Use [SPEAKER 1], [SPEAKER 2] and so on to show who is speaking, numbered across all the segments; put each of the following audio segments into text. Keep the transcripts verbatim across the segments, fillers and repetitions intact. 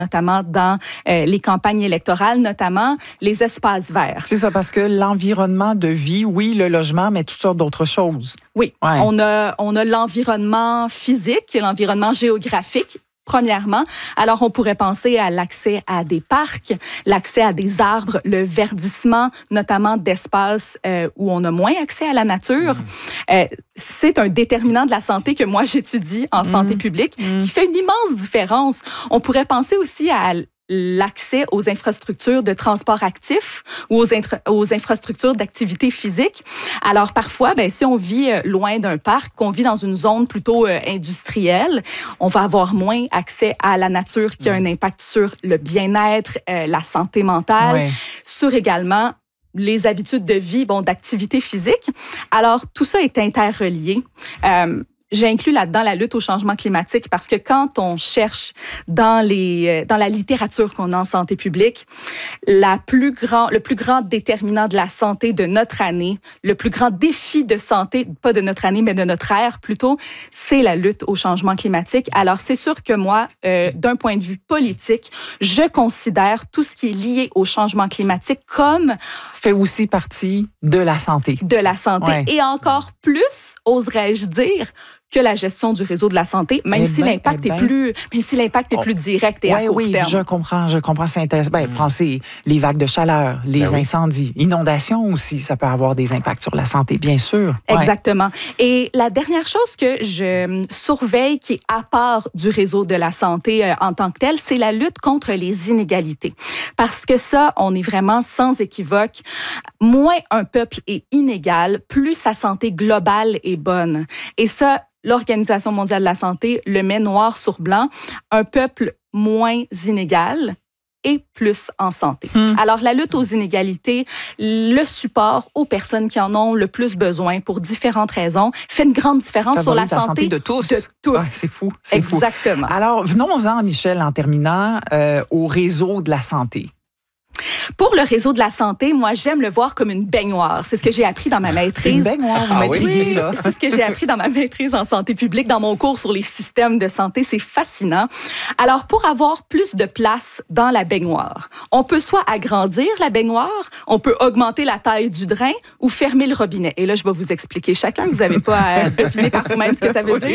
[SPEAKER 1] notamment dans euh, les campagnes électorales, notamment les espaces verts.
[SPEAKER 2] C'est ça, parce que l'environnement de vie, oui, le logement, mais toutes sortes d'autres choses.
[SPEAKER 1] Oui,
[SPEAKER 2] ouais.
[SPEAKER 1] on a, on a l'environnement physique et l'environnement géographique. Premièrement, alors on pourrait penser à l'accès à des parcs, l'accès à des arbres, le verdissement, notamment d'espaces euh, où on a moins accès à la nature. Mmh. Euh, c'est un déterminant de la santé que moi j'étudie en mmh. santé publique, mmh. qui fait une immense différence. On pourrait penser aussi à l'accès aux infrastructures de transport actif ou aux, intra- aux infrastructures d'activité physique. Alors parfois, ben, si on vit loin d'un parc, qu'on vit dans une zone plutôt euh, industrielle, on va avoir moins accès à la nature qui a un impact sur le bien-être, euh, la santé mentale, ouais. sur également les habitudes de vie, bon, d'activité physique. Alors tout ça est interrelié. Euh, J'ai inclus là-dedans la lutte au changement climatique parce que quand on cherche dans les dans la littérature qu'on a en santé publique, la plus grand, le plus grand déterminant de la santé de notre année, le plus grand défi de santé, pas de notre année, mais de notre ère plutôt, c'est la lutte au changement climatique. Alors, c'est sûr que moi, euh, d'un point de vue politique, je considère tout ce qui est lié au changement climatique comme...
[SPEAKER 2] fait aussi partie de la santé.
[SPEAKER 1] De la santé. Ouais. Et encore plus, oserais-je dire, que la gestion du réseau de la santé, même eh si ben, l'impact eh ben. est plus, même si l'impact est plus direct et
[SPEAKER 2] ouais,
[SPEAKER 1] à court
[SPEAKER 2] oui,
[SPEAKER 1] terme.
[SPEAKER 2] je comprends, je comprends, c'est intéressant. Ben, mm. pensez les vagues de chaleur, les ben incendies, oui. inondations aussi, ça peut avoir des impacts sur la santé, bien sûr.
[SPEAKER 1] Exactement. Ouais. Et la dernière chose que je surveille, qui est à part du réseau de la santé euh, en tant que tel, c'est la lutte contre les inégalités. Parce que ça, on est vraiment sans équivoque. Moins un peuple est inégal, plus sa santé globale est bonne. Et ça, l'Organisation mondiale de la santé le met noir sur blanc, un peuple moins inégal et plus en santé. Hum. Alors, la lutte aux inégalités, le support aux personnes qui en ont le plus besoin pour différentes raisons, fait une grande différence
[SPEAKER 2] ça
[SPEAKER 1] sur la,
[SPEAKER 2] la
[SPEAKER 1] santé,
[SPEAKER 2] santé de tous.
[SPEAKER 1] De tous.
[SPEAKER 2] Ah, c'est fou. C'est
[SPEAKER 1] Exactement.
[SPEAKER 2] Fou. Alors, venons-en, Michel, en terminant, euh, au réseau de la santé.
[SPEAKER 1] Pour le réseau de la santé, moi, j'aime le voir comme une baignoire. C'est ce que j'ai appris dans ma maîtrise.
[SPEAKER 2] Une baignoire, vous ah, m'intriguez,
[SPEAKER 1] oui,
[SPEAKER 2] là.
[SPEAKER 1] C'est ce que j'ai appris dans ma maîtrise en santé publique, dans mon cours sur les systèmes de santé. C'est fascinant. Alors, pour avoir plus de place dans la baignoire, on peut soit agrandir la baignoire, on peut augmenter la taille du drain ou fermer le robinet. Et là, je vais vous expliquer chacun. Vous n'avez pas à deviner par vous-même ce que ça veut oui. dire.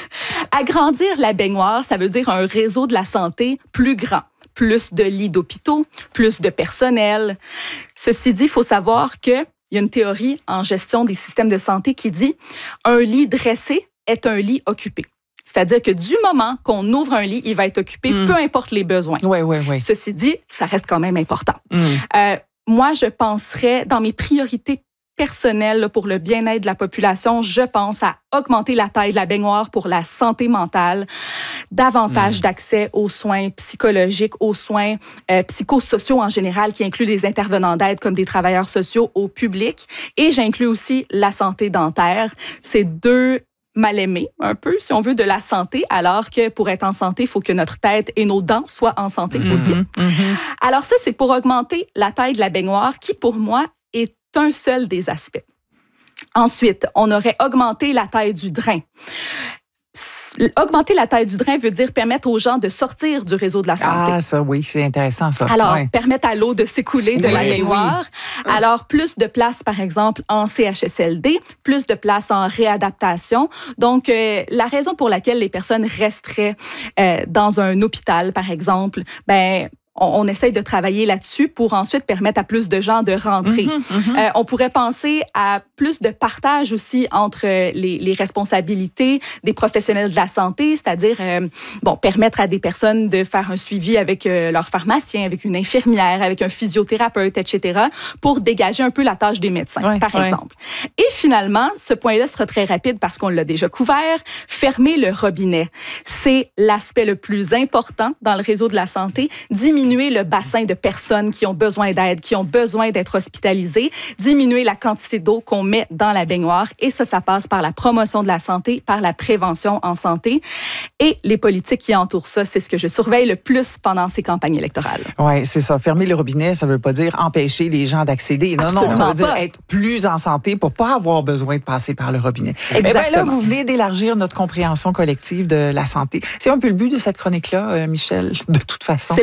[SPEAKER 1] Agrandir la baignoire, ça veut dire un réseau de la santé plus grand. Plus de lits d'hôpitaux, plus de personnel. Ceci dit, il faut savoir qu'il y a une théorie en gestion des systèmes de santé qui dit un lit dressé est un lit occupé. C'est-à-dire que du moment qu'on ouvre un lit, il va être occupé, mmh. peu importe les besoins.
[SPEAKER 2] Oui, oui, oui.
[SPEAKER 1] Ceci dit, ça reste quand même important.
[SPEAKER 2] Mmh.
[SPEAKER 1] Euh, moi, je penserais, dans mes priorités personnel pour le bien-être de la population, je pense à augmenter la taille de la baignoire pour la santé mentale, davantage mmh. d'accès aux soins psychologiques, aux soins euh, psychosociaux en général, qui incluent des intervenants d'aide comme des travailleurs sociaux au public. Et j'inclus aussi la santé dentaire. C'est deux mal aimés, un peu, si on veut, de la santé, alors que pour être en santé, il faut que notre tête et nos dents soient en santé mmh. aussi. Mmh. Alors ça, c'est pour augmenter la taille de la baignoire, qui pour moi est un seul des aspects. Ensuite, on aurait augmenté la taille du drain. Augmenter la taille du drain veut dire permettre aux gens de sortir du réseau de la santé.
[SPEAKER 2] Ah, ça, oui, c'est intéressant, ça.
[SPEAKER 1] Alors,
[SPEAKER 2] ouais.
[SPEAKER 1] permettre à l'eau de s'écouler de oui, la baignoire. Oui. Alors, plus de place, par exemple, en C H S L D, plus de place en réadaptation. Donc, euh, la raison pour laquelle les personnes resteraient euh, dans un hôpital, par exemple, ben On, on essaye de travailler là-dessus pour ensuite permettre à plus de gens de rentrer. Mm-hmm, mm-hmm. Euh, on pourrait penser à plus de partage aussi entre les, les responsabilités des professionnels de la santé, c'est-à-dire euh, bon, permettre à des personnes de faire un suivi avec euh, leur pharmacien, avec une infirmière, avec un physiothérapeute, et cetera, pour dégager un peu la tâche des médecins, ouais, par ouais. exemple. Et finalement, ce point-là sera très rapide parce qu'on l'a déjà couvert, fermer le robinet. C'est l'aspect le plus important dans le réseau de la santé, diminuer diminuer le bassin de personnes qui ont besoin d'aide, qui ont besoin d'être hospitalisées, diminuer la quantité d'eau qu'on met dans la baignoire. Et ça, ça passe par la promotion de la santé, par la prévention en santé. Et les politiques qui entourent ça, c'est ce que je surveille le plus pendant ces campagnes électorales.
[SPEAKER 2] Oui, c'est ça. Fermer le robinet, ça ne veut pas dire empêcher les gens d'accéder. Non,
[SPEAKER 1] Absolument
[SPEAKER 2] non, ça veut
[SPEAKER 1] pas.
[SPEAKER 2] dire être plus en santé pour ne pas avoir besoin de passer par le robinet.
[SPEAKER 1] Exactement.
[SPEAKER 2] Eh bien là, vous venez d'élargir notre compréhension collective de la santé. C'est un peu le but de cette chronique-là, euh, Michel, de toute façon. C'est